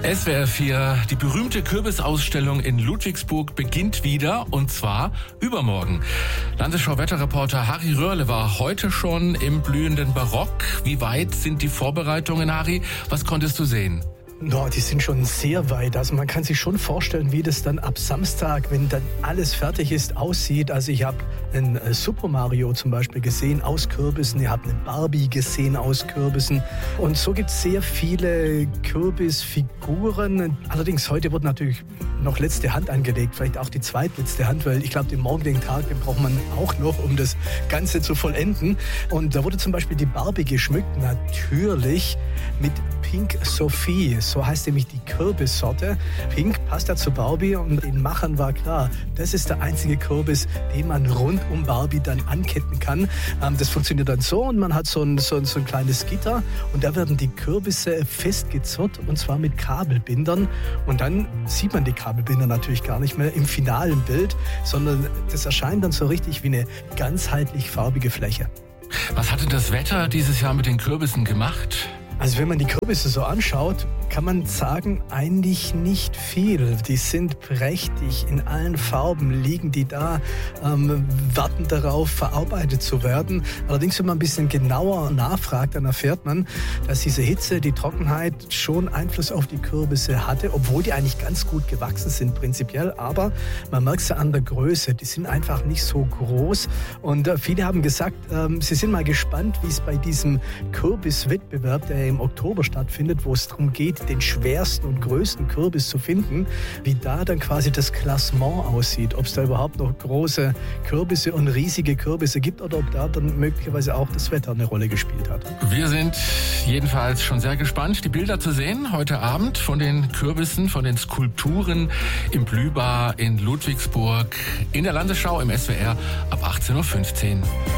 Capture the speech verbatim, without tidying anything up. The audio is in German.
S W R vier, die berühmte Kürbisausstellung in Ludwigsburg beginnt wieder, und zwar übermorgen. Landesschau-Wetterreporter Harry Röhrle war heute schon im blühenden Barock. Wie weit sind die Vorbereitungen, Harry? Was konntest du sehen? No, die sind schon sehr weit. Also man kann sich schon vorstellen, wie das dann ab Samstag, wenn dann alles fertig ist, aussieht. Also ich habe einen Super Mario zum Beispiel gesehen aus Kürbissen. Ich habe eine Barbie gesehen aus Kürbissen. Und so gibt es sehr viele Kürbisfiguren. Allerdings heute wird natürlich noch letzte Hand angelegt, vielleicht auch die zweitletzte Hand, weil ich glaube, den morgigen Tag, den braucht man auch noch, um das Ganze zu vollenden. Und da wurde zum Beispiel die Barbie geschmückt, natürlich mit Pink Sophie. So heißt nämlich die Kürbissorte. Pink passt ja zu Barbie, und den Machern war klar, das ist der einzige Kürbis, den man rund um Barbie dann anketten kann. Das funktioniert dann so, und man hat so ein, so ein, so ein kleines Gitter, und da werden die Kürbisse festgezurrt, und zwar mit Kabelbindern. Und dann sieht man die Kabelbinder natürlich gar nicht mehr im finalen Bild, sondern das erscheint dann so richtig wie eine ganzheitlich farbige Fläche. Was hat denn das Wetter dieses Jahr mit den Kürbissen gemacht? Also wenn man die Kürbisse so anschaut, kann man sagen, eigentlich nicht viel. Die sind prächtig, in allen Farben liegen die da, ähm, warten darauf, verarbeitet zu werden. Allerdings, wenn man ein bisschen genauer nachfragt, dann erfährt man, dass diese Hitze, die Trockenheit schon Einfluss auf die Kürbisse hatte, obwohl die eigentlich ganz gut gewachsen sind prinzipiell. Aber man merkt es ja an der Größe, die sind einfach nicht so groß. Und äh, viele haben gesagt, ähm, sie sind mal gespannt, wie es bei diesem Kürbiswettbewerb, der im Oktober stattfindet, wo es darum geht, den schwersten und größten Kürbis zu finden, wie da dann quasi das Klassement aussieht. Ob es da überhaupt noch große Kürbisse und riesige Kürbisse gibt, oder ob da dann möglicherweise auch das Wetter eine Rolle gespielt hat. Wir sind jedenfalls schon sehr gespannt, die Bilder zu sehen heute Abend von den Kürbissen, von den Skulpturen im Blühbar in Ludwigsburg in der Landesschau im S W R ab achtzehn Uhr fünfzehn.